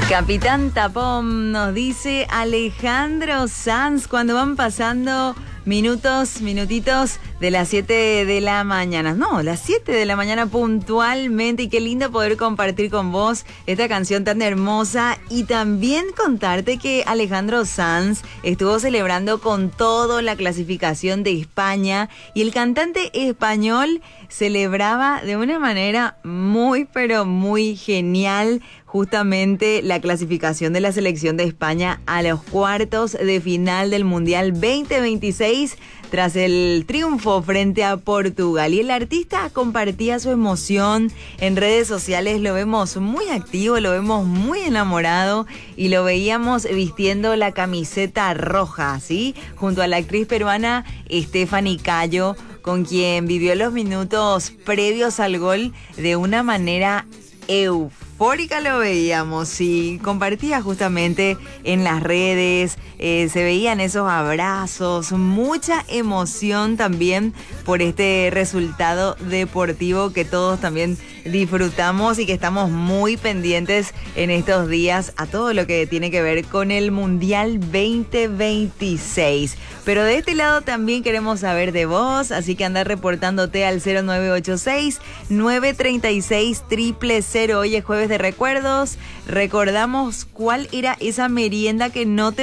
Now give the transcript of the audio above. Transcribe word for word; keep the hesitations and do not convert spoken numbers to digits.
Capitán Tapón nos dice Alejandro Sanz cuando van pasando minutos, minutitos de las siete de la mañana. No, las siete de la mañana puntualmente. Y qué lindo poder compartir con vos esta canción tan hermosa. Y también contarte que Alejandro Sanz estuvo celebrando con todo la clasificación de España. Y el cantante español celebraba de una manera muy, pero muy genial justamente la clasificación de la selección de España a los cuartos de final del Mundial veinte veintiséis tras el triunfo frente a Portugal. Y el artista compartía su emoción en redes sociales, lo vemos muy activo, lo vemos muy enamorado y lo veíamos vistiendo la camiseta roja, ¿sí? Junto a la actriz peruana Stephanie Cayo, con quien vivió los minutos previos al gol de una manera eufórica, lo veíamos y compartía justamente en las redes, eh, se veían esos abrazos, mucha emoción también por este resultado deportivo que todos también disfrutamos y que estamos muy pendientes en estos días a todo lo que tiene que ver con el Mundial veinte veintiséis. Pero de este lado también queremos saber de vos, así que anda reportándote al cero nueve ocho seis, nueve tres seis, cero cero cero. Hoy es jueves de recuerdos. Recordamos cuál era esa merienda que no te